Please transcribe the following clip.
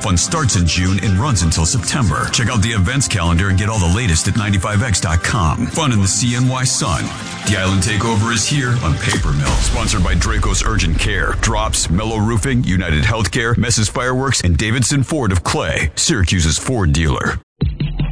Fun starts in June and runs until September. Check out the events calendar and get all the latest at 95x.com. Fun in the CNY Sun. The Island Takeover is here on Paper Mill. Sponsored by Draco's Urgent Care, Drops, Mellow Roofing, United Healthcare, Mess's Fireworks, and Davidson Ford of Clay, Syracuse's Ford dealer.